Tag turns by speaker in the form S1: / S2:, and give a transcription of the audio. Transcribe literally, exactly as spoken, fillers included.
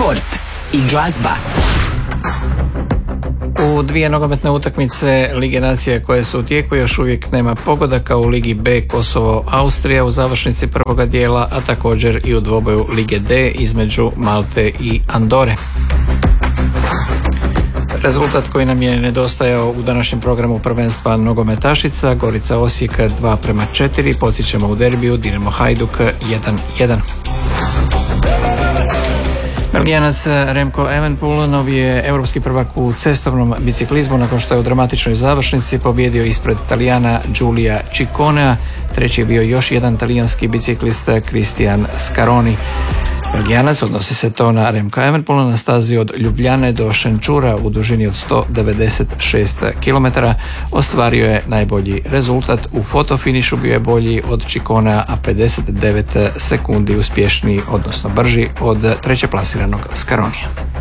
S1: sport i glazba.
S2: U dvije nogometne utakmice Lige nacija koje su u tijeku još uvijek nema pogodaka u Ligi B Kosovo-Austrija u završnici prvoga dijela, a također i u dvoboju Lige D između Malte i Andore. Rezultat koji nam je nedostajao u današnjem programu prvenstva nogometašica, Gorica Osijek dva prema četiri, podsjećamo u derbiju Dinamo Hajduk jedan jedan. Belgijanac Remco Evenepoel novi je europski prvak u cestovnom biciklizmu nakon što je u dramatičnoj završnici pobjedio ispred Talijana Giulia Cicconea. Treći je bio još jedan talijanski biciklist Cristian Scaroni. Belgijanac, odnosi se to na Remco Evenepoela, na stazi od Ljubljane do Šenčura u dužini od sto devedeset šest kilometara ostvario je najbolji rezultat. U fotofinišu bio je bolji od Cicconea, a pedeset devet sekundi uspješniji, odnosno brži od treće plasiranog Scaronija.